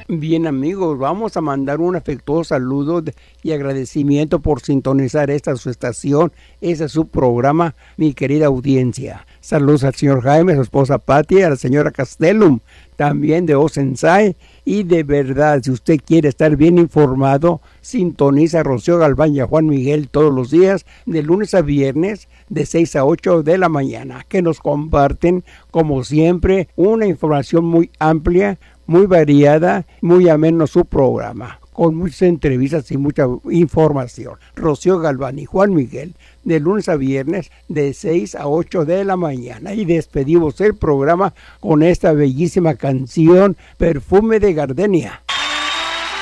Bien amigos, vamos a mandar un afectuoso saludo y agradecimiento por sintonizar esta su estación, ese es su programa, mi querida audiencia. Saludos al señor Jaime, a su esposa Patti, a la señora Castellum, también de Oceanside. Y de verdad, si usted quiere estar bien informado, sintoniza a Rocío Galván y a Juan Miguel todos los días, de lunes a viernes, de 6 a 8 de la mañana, que nos comparten, como siempre, una información muy amplia, muy variada, muy ameno su programa, con muchas entrevistas y mucha información. Rocío Galván y Juan Miguel, de lunes a viernes, de 6 a 8 de la mañana. Y despedimos el programa con esta bellísima canción, Perfume de Gardenia.